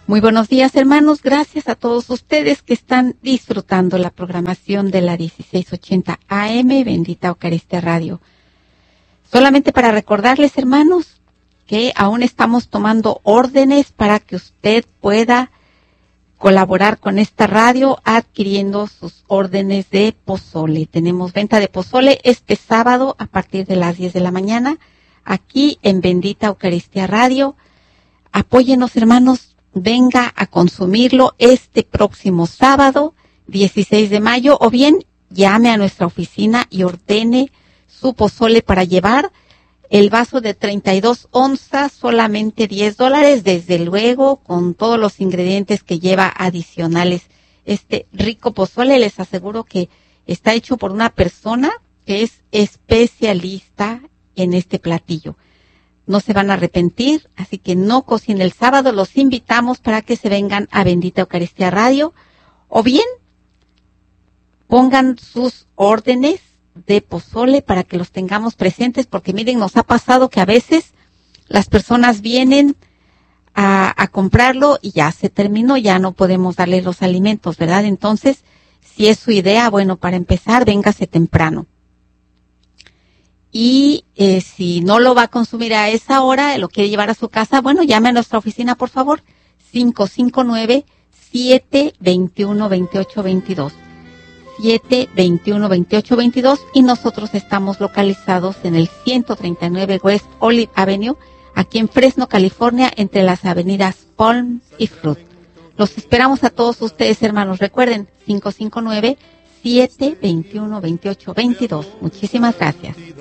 Muy buenos días, hermanos. Gracias a todos ustedes que están disfrutando la programación de la 1680 AM, Bendita Eucaristía Radio. Solamente para recordarles, hermanos, que aún estamos tomando órdenes para que usted pueda colaborar con esta radio adquiriendo sus órdenes de pozole. Tenemos venta de pozole este sábado a partir de las 10 de la mañana aquí en Bendita Eucaristía Radio. Apóyenos, hermanos. Venga a consumirlo este próximo sábado, 16 de mayo, o bien llame a nuestra oficina y ordene su pozole para llevar. El vaso de 32 onzas, solamente $10, desde luego, con todos los ingredientes que lleva adicionales. Este rico pozole, les aseguro que está hecho por una persona que es especialista en este platillo. No se van a arrepentir, así que no cocinen el sábado. Los invitamos para que se vengan a Bendita Eucaristía Radio, o bien pongan sus órdenes de pozole para que los tengamos presentes, porque miren, nos ha pasado que a veces las personas vienen a comprarlo y ya se terminó, ya no podemos darles los alimentos, ¿verdad? Entonces, si es su idea, bueno, para empezar, véngase temprano. Y si no lo va a consumir a esa hora, lo quiere llevar a su casa, bueno, llame a nuestra oficina, por favor, 559-721-2822. 721-2822, y nosotros estamos localizados en el 139 West Olive Avenue, aquí en Fresno, California, entre las avenidas Palm y Fruit. Los esperamos a todos ustedes, hermanos. Recuerden, 559-721-2822. Muchísimas gracias.